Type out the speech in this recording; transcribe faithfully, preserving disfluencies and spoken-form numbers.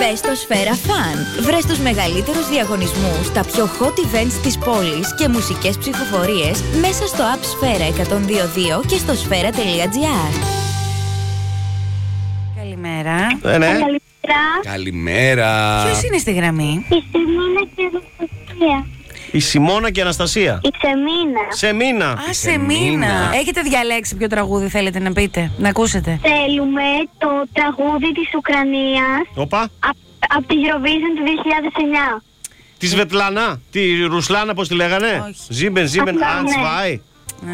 Μπες στο Σφαίρα Fun. Βρες τους μεγαλύτερους διαγωνισμούς, τα πιο hot events της πόλης και μουσικές ψηφοφορίες μέσα στο app Σφαίρα εκατόν δύο δύο και στο σφαίρα τελεία τζι άρ. Καλημέρα. Ε, ναι. Καλημέρα. Καλημέρα. Ποιος είναι στη γραμμή? Η Σεμίνα και η Αναστασία. Η Σιμώνα και η Αναστασία. Η Σεμίνα. Σεμίνα. Α, σε μήνα. Έχετε διαλέξει ποιο τραγούδι θέλετε να πείτε, να ακούσετε? Θέλουμε το τραγούδι της Ουκρανίας Οπα. από τη Eurovision του δύο χιλιάδες εννιά. Τη Σβετλάνα. Τη Ρουσλάνα, πώς τη λέγανε. Όχι. Ζίμπεν, Ζίμπεν, Απλά, Αντς ναι. Βάι.